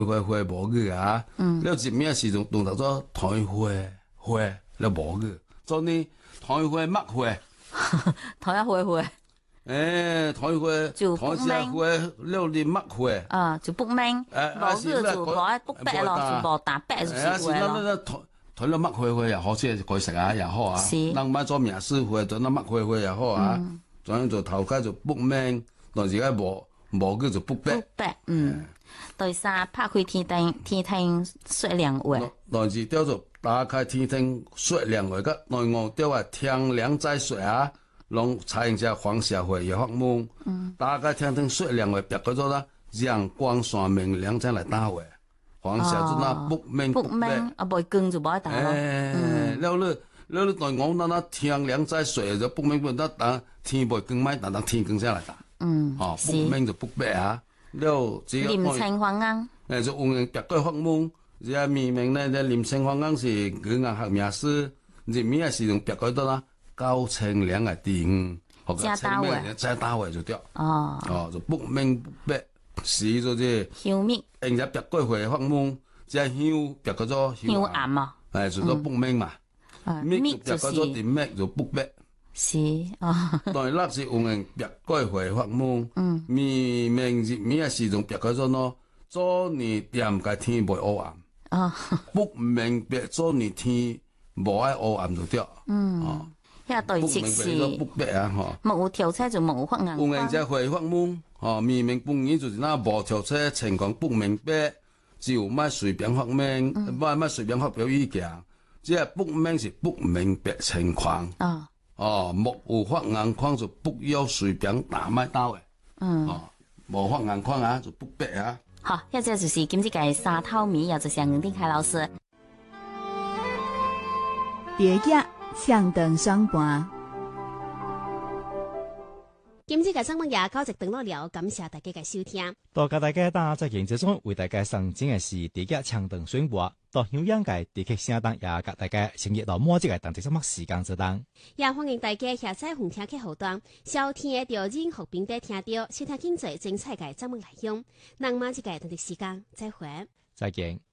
花無語啊，了入面時陣動作做台花了無語，做呢台花墨花， 台下花花， 台花就台只花了你墨花， 就卜名，無語就台卜白咯，就無打白就係花咯。 台了墨花花又好，即係改食啊又好啊，人唔做名師花，做那墨花花又好啊，仲有做頭家就卜名，但是而家無語就卜白。卜白， 第三拍開天庭雪亮話， 但是叫做打開天庭雪亮話，個內容叫話天亮在雪啊，攏採用隻黃社會嘅學問。打開天庭雪亮話，別個做啦，陽光閃明亮才來打話。黃社做那卜明卜白， 啊袂光就冇得打咯。 了內容那天亮在雪就卜明卜白打，天袂光咪打天光才來打。卜明就卜白啊。了，只林清方啱， 就用別個學問，只係明明呢，林清方啱是語言學名師，入面係用別個多啦，高清兩個字，學個清明再打話就掉。就卜明卜白，是做啲香蜜， 用只別個學問，只係香別個做香暗啊， 就做卜明嘛，蜜就別個做點蜜就卜白。 是但係那是用別個學法門，明明入面係用別個做咯，做你點解天袂烏暗？不明白做你天無愛烏暗就掉。 遐對切是卜白啊， 冇調車就冇發硬。 用只學法門，明明本意就是那無調車情況不明白，就唔隨便發明，唔隨便發表意見，只係不明是不明白情況。木有發硬框就不要隨便打麥刀嘅。無發硬框啊，就不白啊。 好，一隻就是今次嘅沙頭米，也就是吳定凱老師。 第一向燈雙盤。 今次嘅節目也到這段落了，感謝大家嘅收聽。 多謝大家打在節目中為大家上陣嘅是第一向燈雙盤。到休養嘅地區聲檔也給大家成日到末節嘅當這什麼時間做當， 也歡迎大家下載紅聽客戶端，收聽到任何平台聽到，收聽經濟精彩嘅節目內容。那麼這個當的時間再會， 再見。